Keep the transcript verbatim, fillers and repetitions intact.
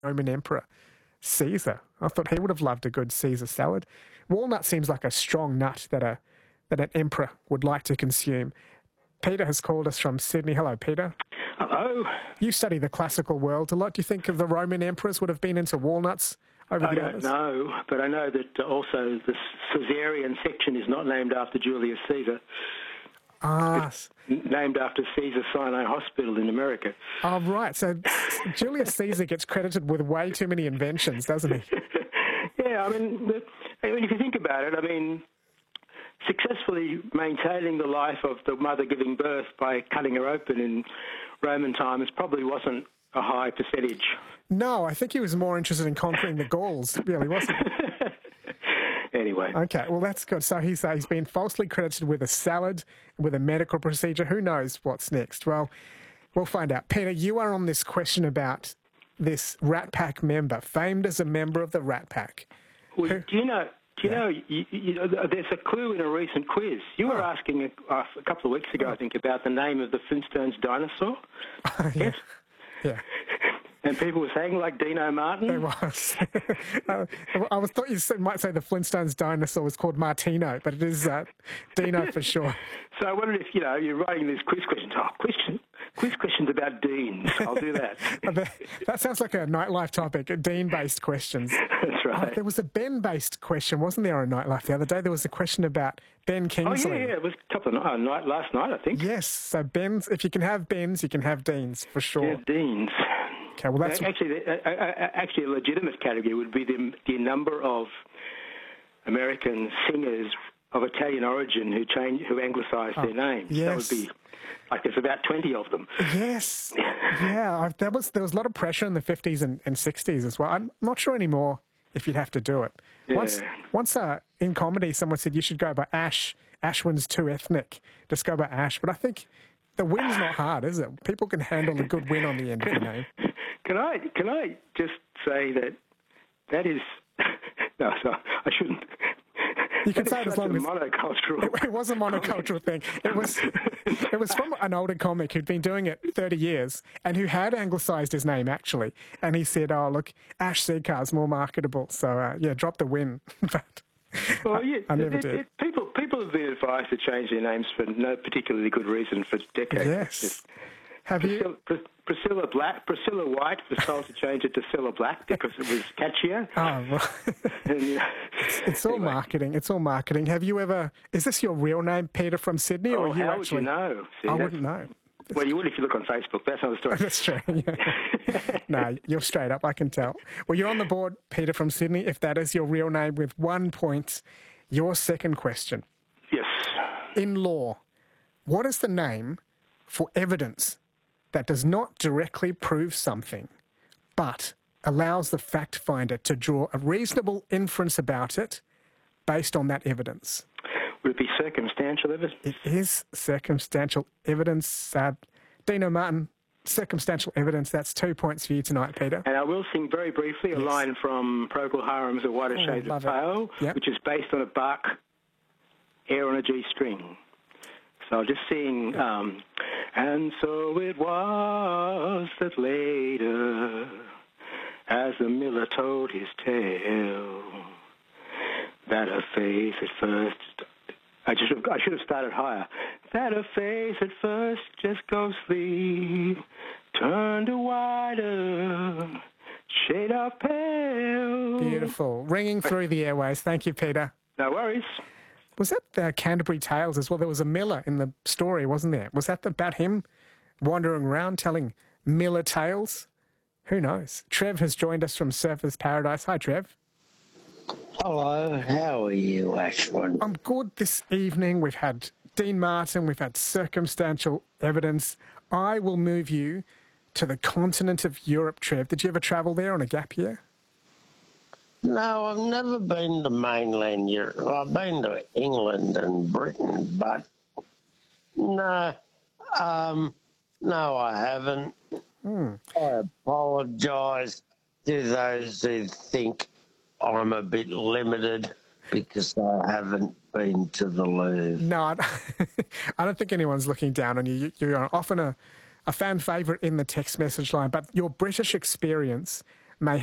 Roman Emperor Caesar. I thought he would have loved a good Caesar salad. Walnut seems like a strong nut that a that an emperor would like to consume. Peter has called us from Sydney. Hello, Peter. Hello. You study the classical world a lot. Do you think of the Roman emperors would have been into walnuts over I the don't others? know, but I know that also the Caesarean section is not named after Julius Caesar. Ah. It's named after Caesar Sinai Hospital in America. Oh, right. So Julius Caesar gets credited with way too many inventions, doesn't he? Yeah, I mean, the, I mean, if you think about it, I mean, successfully maintaining the life of the mother giving birth by cutting her open in Roman times probably wasn't a high percentage. No, I think he was more interested in conquering the Gauls, really, wasn't he? Anyway. Okay, well, that's good. So he's, uh, he's been falsely credited with a salad, with a medical procedure. Who knows what's next? Well, we'll find out. Peter, you are on this question about this Rat Pack member, famed as a member of the Rat Pack. Well, Who, do you know... Do you yeah. know, you, you know, there's a clue in a recent quiz. You were oh. asking a, uh, a couple of weeks ago, I think, about the name of the Flintstones dinosaur. yeah. Yes? Yeah. And people were saying, like Dino Martin. There was. uh, I was thought you said, might say the Flintstones dinosaur was called Martino, but it is uh, Dino for sure. So I wondered if, you know, you're writing these quiz questions. Oh, question, quiz questions about deans. I'll do that. That sounds like a nightlife topic, dean-based questions. That's right. Oh, there was a Ben-based question, wasn't there, on Nightlife the other day? There was a question about Ben Kingsley. Oh, yeah, yeah. It was a couple of night, night last night, I think. Yes. So Ben's, if you can have Bens, you can have Deans, for sure. Yeah, deans. Okay, well, that's... Actually, actually, a legitimate category would be the, the number of American singers of Italian origin who change, who anglicised oh, their names. Yes. That would be, like, there's about twenty of them. Yes. yeah, I, that was, there was a lot of pressure in the fifties and, and sixties as well. I'm not sure anymore if you'd have to do it. Yeah. Once, once uh, in comedy, someone said you should go by Ash. Ashwin's too ethnic. Just go by Ash. But I think the win's not hard, is it? People can handle a good win on the end of the name. Can I can I just say that that is no, so I shouldn't. You can say it as long as monocultural. It, it was a monocultural thing. It was it was from an older comic who'd been doing it thirty years and who had anglicised his name actually. And he said, "Oh look, Ash Seacar's more marketable." So uh, yeah, drop the win. But well, yeah, I, I never it, did. It, people people have been advised to change their names for no particularly good reason for decades. Yes. It's, Have Priscilla, you? Pris, Priscilla Black, Priscilla White was told to change it to Cilla Black because it was catchier. Oh, well, and, you know, it's, it's all anyway. marketing. It's all marketing. Have you ever? Is this your real name, Peter from Sydney, or Oh, are you how actually? would you know? See, I that's- wouldn't know. Well, you would if you look on Facebook. That's another story. That's true. Yeah. No, you're straight up. I can tell. Well, you're on the board, Peter from Sydney. If that is your real name, with one point. Your second question. Yes. In law, what is the name for evidence that does not directly prove something, but allows the fact finder to draw a reasonable inference about it based on that evidence? Would it be circumstantial evidence? It is circumstantial evidence. Uh, Dino Martin, circumstantial evidence. That's two points for you tonight, Peter. And I will sing very briefly a Yes. line from Procol Harum's A Whiter Oh, Shade of love it. Pale, Yep. which is based on a Bach air on a G string. So I'll just sing, um, and so it was that later, as the miller told his tale, that her face at first, I just I should have started higher, that her face at first just ghostly turned a wider shade of pale. Beautiful. Ringing through the airways. Thank you, Peter. No worries. Was that the Canterbury Tales as well? There was a miller in the story, wasn't there? Was that about him wandering around telling miller tales? Who knows? Trev has joined us from Surfers Paradise. Hi, Trev. Hello, how are you, Ashwin? I'm good this evening. We've had Dean Martin, we've had circumstantial evidence. I will move you to the continent of Europe, Trev. Did you ever travel there on a gap year? No, I've never been to mainland Europe. I've been to England and Britain, but no, um, no, I haven't. Hmm. I apologise to those who think I'm a bit limited because I haven't been to the Louvre. No, I I don't think anyone's looking down on you. You're often a, a fan favourite in the text message line, but your British experience